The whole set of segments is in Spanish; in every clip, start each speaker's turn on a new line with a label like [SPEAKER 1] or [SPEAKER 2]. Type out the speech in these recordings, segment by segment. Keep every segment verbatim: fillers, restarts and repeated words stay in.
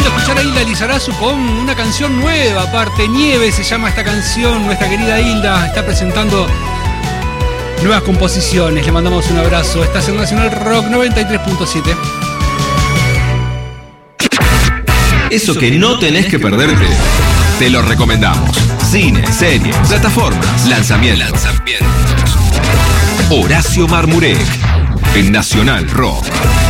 [SPEAKER 1] lindo escuchar a Hilda Lizarazu con una canción nueva, aparte, Nieve se llama esta canción. Nuestra querida Hilda está presentando nuevas composiciones. Le mandamos un abrazo. Estás en Nacional Rock noventa y tres punto siete.
[SPEAKER 2] Eso que no tenés que perderte, te lo recomendamos. Cine, series, plataformas, lanzamientos. lanzamientos. Horacio Marmurek en Nacional Rock.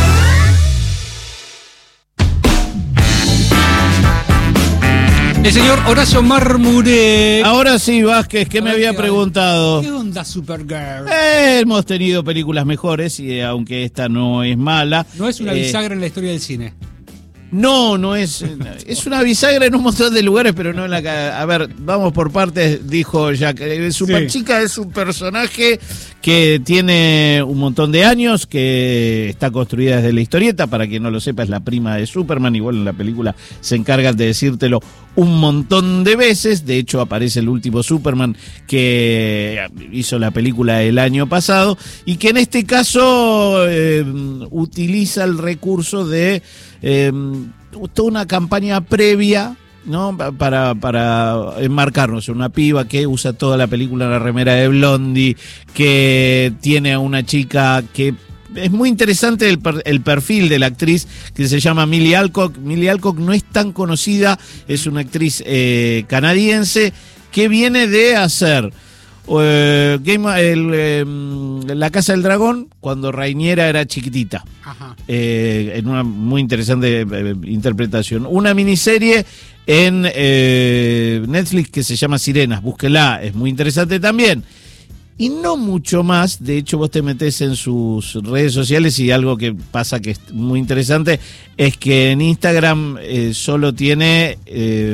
[SPEAKER 1] El señor Horacio Marmurek.
[SPEAKER 3] Ahora sí, Vázquez, ¿qué me había preguntado?
[SPEAKER 1] ¿Qué onda, Supergirl?
[SPEAKER 3] Eh, hemos tenido películas mejores, y aunque esta no es mala.
[SPEAKER 1] No es una
[SPEAKER 3] eh,
[SPEAKER 1] bisagra en la historia del cine.
[SPEAKER 3] No, no es. Es una bisagra en un montón de lugares, pero no en la. A ver, vamos por partes, dijo Jack. Superchica sí. Es un personaje que tiene un montón de años, que está construida desde la historieta. Para quien no lo sepa, es la prima de Superman. Igual en la película se encargan de decírtelo un montón de veces. De hecho, aparece el último Superman que hizo la película el año pasado, y que en este caso eh, utiliza el recurso de Eh, toda una campaña previa, ¿no? Para, para enmarcarnos en una piba que usa toda la película en la remera de Blondie, que tiene a una chica que es muy interesante el, per, el perfil de la actriz, que se llama Millie Alcock. Millie Alcock no es tan conocida, es una actriz eh, canadiense que viene de hacer Uh, Game, el, eh, La Casa del Dragón, cuando Rhaenyra era chiquitita. Ajá. Eh, en una muy interesante eh, interpretación. Una miniserie en eh, Netflix que se llama Sirenas, búsquela, es muy interesante también. Y no mucho más. De hecho, vos te metés en sus redes sociales y algo que pasa que es muy interesante es que en Instagram eh, solo tiene Eh,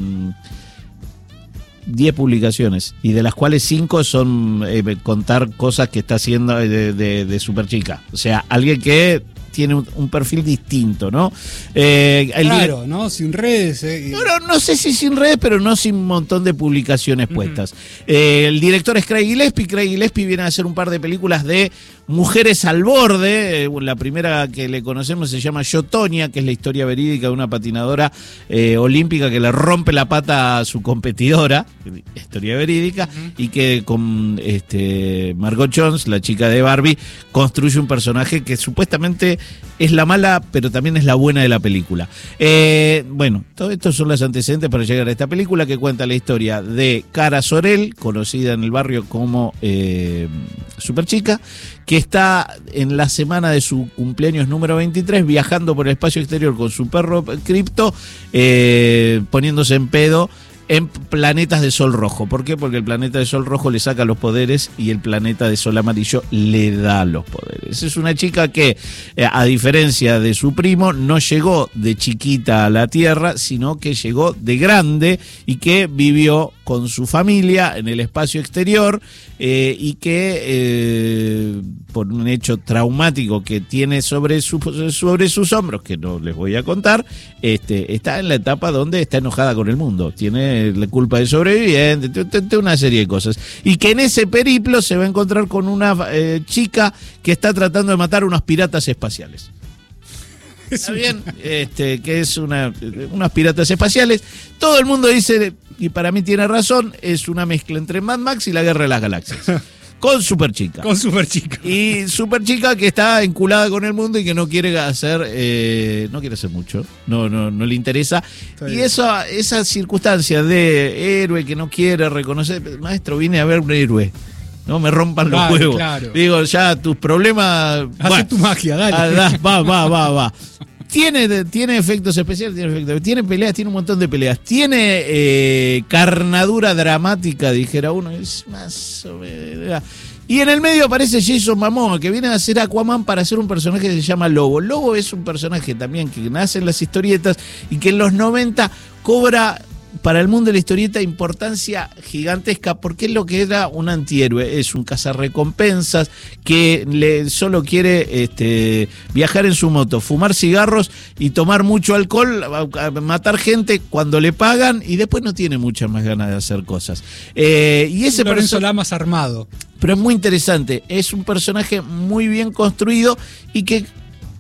[SPEAKER 3] diez publicaciones, y de las cuales cinco son eh, contar cosas que está haciendo de, de, de Superchica. O sea, alguien que tiene un, un perfil distinto, ¿no? Eh, el
[SPEAKER 1] claro, dire- ¿no? Sin redes. Eh.
[SPEAKER 3] No, no, no sé si sin redes, pero no sin un montón de publicaciones uh-huh. puestas. Eh, el director es Craig Gillespie. Craig Gillespie viene a hacer un par de películas de mujeres al borde. Eh, la primera que le conocemos se llama Yo, Tonya, que es la historia verídica de una patinadora eh, olímpica que le rompe la pata a su competidora, historia verídica, uh-huh. y que con este, Margot Jones, la chica de Barbie, construye un personaje que supuestamente es la mala, pero también es la buena de la película. Eh, bueno, todo esto son los antecedentes para llegar a esta película, que cuenta la historia de Cara Sorel, conocida en el barrio como eh, Superchica, que está en la semana de su cumpleaños número veintitrés viajando por el espacio exterior con su perro Crypto, eh, poniéndose en pedo en planetas de sol rojo. ¿Por qué? Porque el planeta de sol rojo le saca los poderes y el planeta de sol amarillo le da los poderes. Es una chica que, eh, a diferencia de su primo, no llegó de chiquita a la Tierra, sino que llegó de grande y que vivió con su familia en el espacio exterior, eh, y que eh, por un hecho traumático que tiene sobre, su, sobre sus hombros, que no les voy a contar, este, está en la etapa donde está enojada con el mundo, tiene la culpa de sobreviviente, una serie de cosas, y que en ese periplo se va a encontrar con una eh, chica que está tratando de matar a unos piratas espaciales. ¿Está bien? Este, que es una unos piratas espaciales. Todo el mundo dice, y para mí tiene razón, es una mezcla entre Mad Max y la Guerra de las Galaxias. Con Superchica.
[SPEAKER 1] Con Superchica.
[SPEAKER 3] Y Superchica que está enculada con el mundo y que no quiere hacer, eh, no quiere hacer mucho, no, no, no le interesa. Y esa, esa circunstancia de héroe que no quiere reconocer, maestro, vine a ver un héroe. No me rompan los
[SPEAKER 1] claro,
[SPEAKER 3] huevos.
[SPEAKER 1] Claro.
[SPEAKER 3] Digo, ya tus problemas.
[SPEAKER 1] Haz bueno, tu magia, dale.
[SPEAKER 3] Ah, va, va, va, va. Tiene, tiene efectos especiales, tiene, efectos, tiene peleas, tiene un montón de peleas. Tiene eh, carnadura dramática, dijera uno. Es más o menos. Y en el medio aparece Jason Momoa, que viene a hacer Aquaman para hacer un personaje que se llama Lobo. Lobo es un personaje también que nace en las historietas y que en los noventa cobra para el mundo de la historieta importancia gigantesca, porque es lo que era un antihéroe, es un cazarrecompensas que le, solo quiere este, viajar en su moto, fumar cigarros y tomar mucho alcohol, a, a matar gente cuando le pagan, y después no tiene muchas más ganas de hacer cosas. Eh, y ese
[SPEAKER 1] Lorenzo Lamas armado.
[SPEAKER 3] Pero es muy interesante, es un personaje muy bien construido y que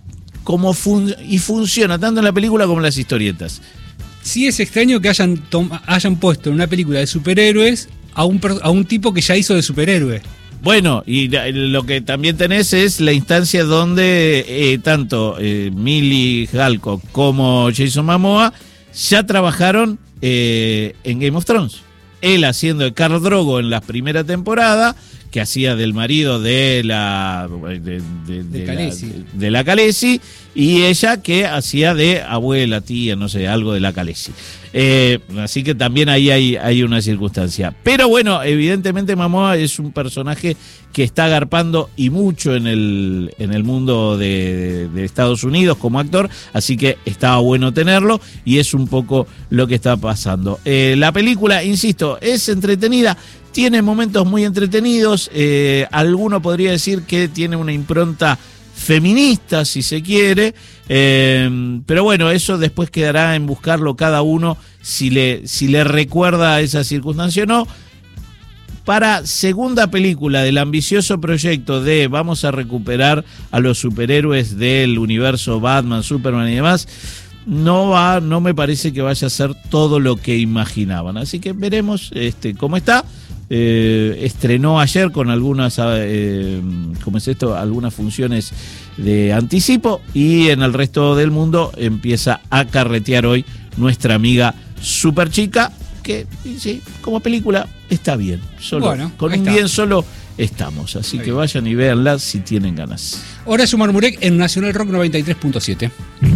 [SPEAKER 3] como fun- y funciona tanto en la película como en las historietas.
[SPEAKER 1] Sí es extraño que hayan, tom- hayan puesto en una película de superhéroes a un, per- a un tipo que ya hizo de superhéroe.
[SPEAKER 3] Bueno, y la- lo que también tenés es la instancia donde eh, tanto eh, Millie Halcock como Jason Momoa ya trabajaron eh, en Game of Thrones. Él haciendo de Khal Drogo en la primera temporada, que hacía del marido de la de, de, de,
[SPEAKER 1] De
[SPEAKER 3] la,
[SPEAKER 1] Khaleesi.
[SPEAKER 3] de, de la Khaleesi, y ella que hacía de abuela, tía, no sé, algo de la Khaleesi. Eh, así que también ahí hay, hay una circunstancia. Pero bueno, evidentemente Momoa es un personaje que está agarpando y mucho en el, en el mundo de, de Estados Unidos como actor, así que estaba bueno tenerlo y es un poco lo que está pasando. Eh, la película, insisto, es entretenida, tiene momentos muy entretenidos, eh, alguno podría decir que tiene una impronta feminista, si se quiere, eh, pero bueno, eso después quedará en buscarlo cada uno si le, si le recuerda esa circunstancia o no. Para segunda película del ambicioso proyecto de vamos a recuperar a los superhéroes del universo Batman, Superman y demás, no va, no me parece que vaya a ser todo lo que imaginaban. Así que veremos este, cómo está. Eh, estrenó ayer con algunas, eh, ¿cómo es esto? Algunas funciones de anticipo, y en el resto del mundo empieza a carretear hoy nuestra amiga Superchica, que sí, como película está bien. Solo,
[SPEAKER 1] Bueno,
[SPEAKER 3] con
[SPEAKER 1] ahí
[SPEAKER 3] un
[SPEAKER 1] está.
[SPEAKER 3] bien solo estamos. Así
[SPEAKER 1] Está
[SPEAKER 3] que
[SPEAKER 1] bien.
[SPEAKER 3] vayan y véanla si tienen ganas.
[SPEAKER 1] Horacio Marmurek en Nacional Rock noventa y tres punto siete.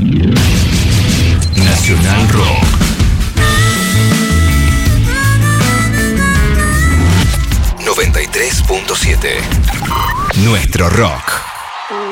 [SPEAKER 2] Nacional Rock. noventa y tres punto siete. Nuestro rock.